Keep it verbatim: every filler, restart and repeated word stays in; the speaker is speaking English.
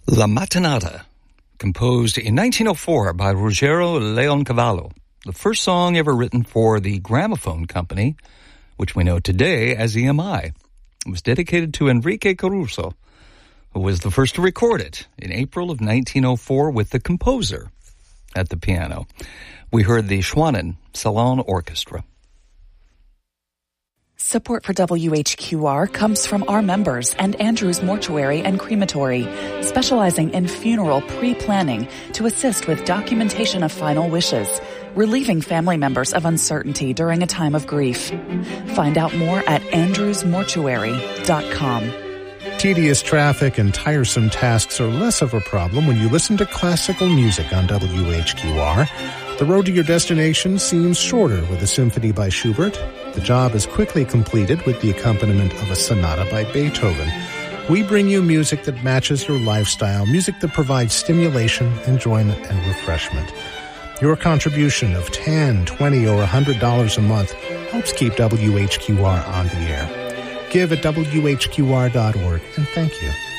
La Mattinata, composed in nineteen oh four by Ruggero Leoncavallo, the first song ever written for the Gramophone Company, which we know today as E M I. It was dedicated to Enrique Caruso, who was the first to record it in April of nineteen oh four with the composer at the piano. We heard the Schwanen Salon Orchestra. Support for W H Q R comes from our members and Andrews Mortuary and Crematory, specializing in funeral pre-planning to assist with documentation of final wishes, relieving family members of uncertainty during a time of grief. Find out more at andrews mortuary dot com. Tedious traffic and tiresome tasks are less of a problem when you listen to classical music on W H Q R. The road to your destination seems shorter with a symphony by Schubert. The job is quickly completed with the accompaniment of a sonata by Beethoven. We bring you music that matches your lifestyle, music that provides stimulation, enjoyment, and refreshment. Your contribution of ten dollars, twenty dollars, or one hundred dollars a month helps keep W H Q R on the air. Give at W H Q R dot org, and thank you.